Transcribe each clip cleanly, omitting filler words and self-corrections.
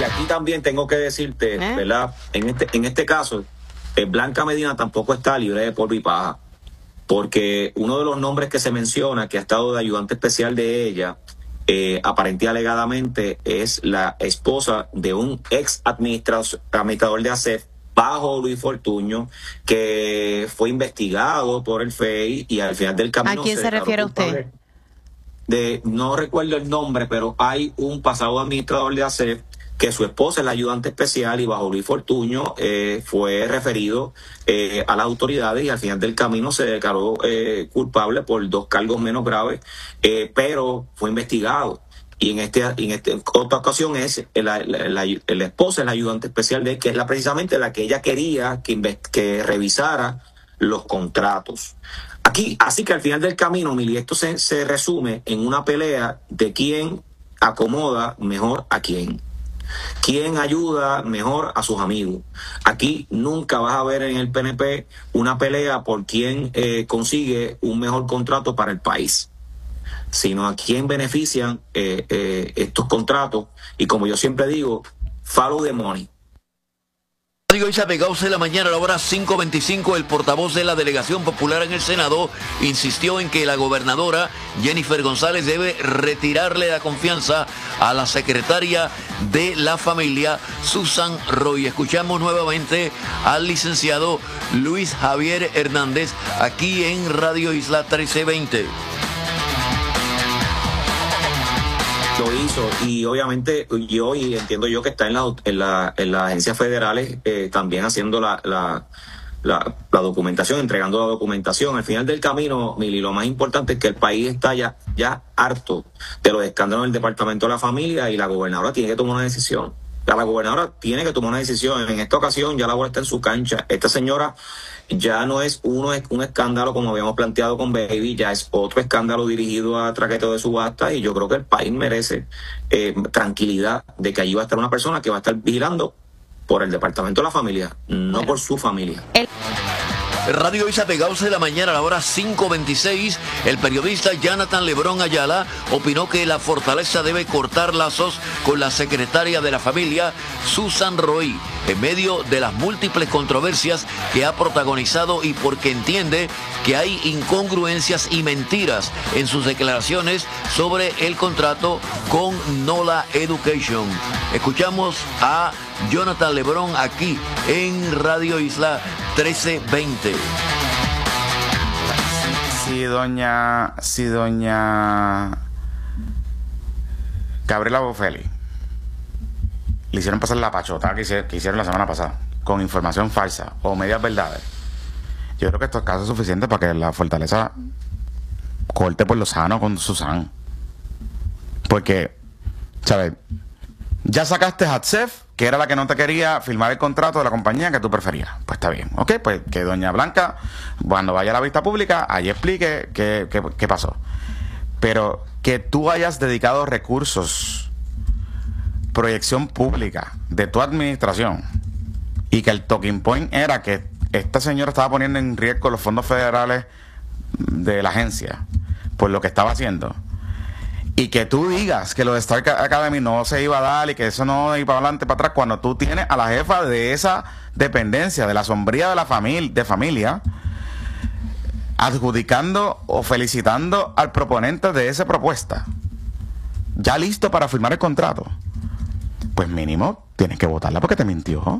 aquí también tengo que decirte, ¿verdad? En este caso, Blanca Medina tampoco está libre de polvo y paja, porque uno de los nombres que se menciona, que ha estado de ayudante especial de ella, aparente y alegadamente, es la esposa de un ex administrador de ASEF bajo Luis Fortuño, que fue investigado por el FEI y al final del camino... ¿A quién se refiere usted? No recuerdo el nombre, pero hay un pasado administrador de ASEF que su esposa es la ayudante especial y bajo Luis Fortuño fue referido a las autoridades y al final del camino se declaró culpable por 2 cargos menos graves, pero fue investigado. Y en otra ocasión es la esposa es la ayudante especial de él, que es precisamente la que ella quería que revisara los contratos. Aquí, así que al final del camino, Mili, esto se resume en una pelea de quién acomoda mejor a quién. ¿Quién ayuda mejor a sus amigos? Aquí nunca vas a ver en el PNP una pelea por quién consigue un mejor contrato para el país, sino a quién benefician estos contratos. Y como yo siempre digo, follow the money. Radio Isa Pegados de la mañana a la hora 5:25, el portavoz de la Delegación Popular en el Senado insistió en que la gobernadora Jennifer González debe retirarle la confianza a la secretaria de la familia, Susan Roy. Escuchamos nuevamente al licenciado Luis Javier Hernández aquí en Radio Isla 1320. Lo hizo y obviamente y entiendo yo que está en las agencias federales también haciendo la documentación, entregando la documentación. Al final del camino, Mili, lo más importante es que el país está ya harto de los escándalos del Departamento de la Familia y la gobernadora tiene que tomar una decisión. La gobernadora tiene que tomar una decisión. En esta ocasión ya la bola está en su cancha. Esta señora ya no es un escándalo como habíamos planteado con Baby, ya es otro escándalo dirigido a traqueteo de subasta y yo creo que el país merece tranquilidad de que allí va a estar una persona que va a estar vigilando por el Departamento de la Familia, no por su familia. Radio Isa Pegados de la mañana a la hora 5:26, el periodista Jonathan Lebrón Ayala opinó que la Fortaleza debe cortar lazos con la secretaria de la familia, Susan Roy, en medio de las múltiples controversias que ha protagonizado y porque entiende que hay incongruencias y mentiras en sus declaraciones sobre el contrato con NOLA Education. Escuchamos a Jonathan Lebrón aquí en Radio Isla 1320. Si doña Gabriela Boffelli le hicieron pasar la pachota que hicieron la semana pasada con información falsa o medias verdades, yo creo que esto es caso suficiente para que la Fortaleza corte por lo sano con Susan, porque, ¿sabes? Ya sacaste a Hatsef, que era la que no te quería firmar el contrato de la compañía que tú preferías. Pues está bien, ok, pues que doña Blanca, cuando vaya a la vista pública, ahí explique qué pasó. Pero que tú hayas dedicado recursos, proyección pública de tu administración, y que el talking point era que esta señora estaba poniendo en riesgo los fondos federales de la agencia por lo que estaba haciendo, y que tú digas que lo de Star Academy no se iba a dar y que eso no iba para adelante, para atrás, cuando tú tienes a la jefa de esa dependencia, de la sombría de la familia, adjudicando o felicitando al proponente de esa propuesta, ya listo para firmar el contrato, pues mínimo tienes que votarla porque te mintió.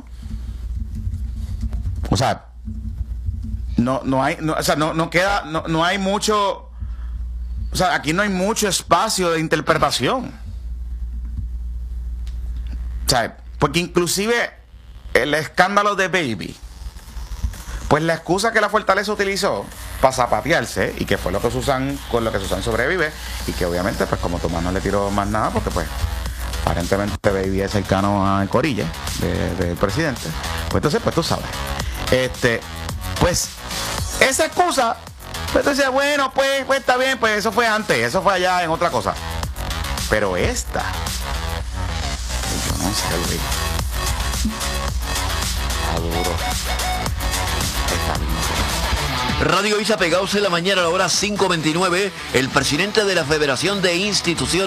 O sea, no hay mucho. O sea, aquí no hay mucho espacio de interpretación. O sea, porque inclusive el escándalo de Baby, pues la excusa que la Fortaleza utilizó para zapatearse, y que fue con lo que Susan sobrevive, y que obviamente, pues como Tomás no le tiró más nada, porque pues aparentemente Baby es cercano a Corilla, del presidente, pues entonces, pues tú sabes. Pues esa excusa, pues tú decías, bueno, pues está bien, pues eso fue antes, eso fue allá en otra cosa. Pero esta, yo no sé, Luis, está duro. Está bien. Radio Isa Pegados en la mañana a la hora 5:29, el presidente de la Federación de Instituciones